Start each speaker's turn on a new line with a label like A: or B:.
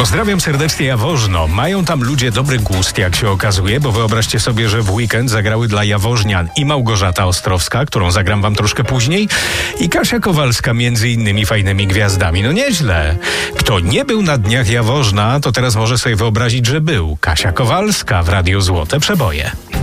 A: Pozdrawiam serdecznie Jaworzno. Mają tam ludzie dobry gust, jak się okazuje, bo wyobraźcie sobie, że w weekend zagrały dla jaworznian i Małgorzata Ostrowska, którą zagram wam troszkę później, i Kasia Kowalska, między innymi fajnymi gwiazdami. No nieźle. Kto nie był na dniach Jaworzna, to teraz może sobie wyobrazić, że był. Kasia Kowalska w Radiu Złote Przeboje.